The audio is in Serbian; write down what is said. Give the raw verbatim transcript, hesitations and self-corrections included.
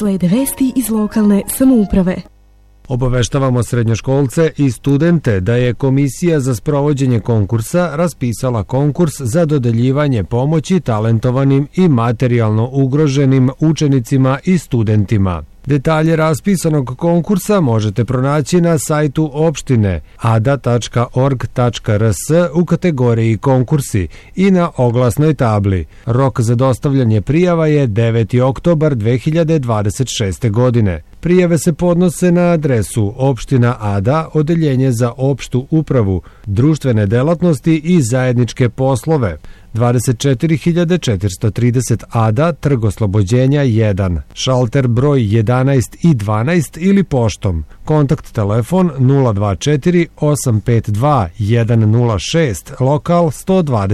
Slede vesti iz lokalne samouprave. Obaveštavamo srednjoškolce i studente da je Komisija za sprovođenje konkursa raspisala konkurs za dodeljivanje pomoći talentovanim i materijalno ugroženim učenicima i studentima. Detalje raspisanog konkursa možete pronaći na sajtu opštine a d a tačka org tačka r s u kategoriji konkursi i na oglasnoj tabli. Rok za dostavljanje prijava je deveti oktobar dve hiljade dvadeset šeste. godine. Prijave se podnose na adresu opština Ada, Odeljenje za opštu upravu, društvene delatnosti i zajedničke poslove, dvadeset četiri hiljade četiristo trideset Ada, Trg Oslobođenja jedan, šalter broj jedanaest i dvanaest ili poštom. Kontakt telefon nula dva četiri osam pet dva jedan nula šest, lokal sto dvadeset.